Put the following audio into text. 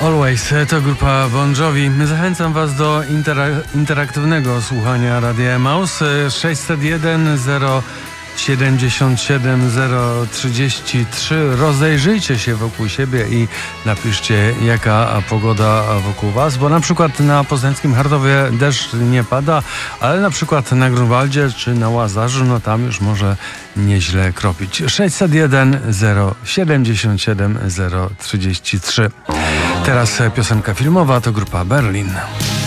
Always to grupa Bon Jovi. Zachęcam Was do interaktywnego słuchania Radia Emaus. 601 077 033. Rozejrzyjcie się wokół siebie i napiszcie, jaka pogoda wokół Was, bo na przykład na poznańskim Hardowie deszcz nie pada, ale na przykład na Grunwaldzie czy na Łazarzu, no tam już może nieźle kropić. 601 077 033. Teraz piosenka filmowa, to grupa Berlin.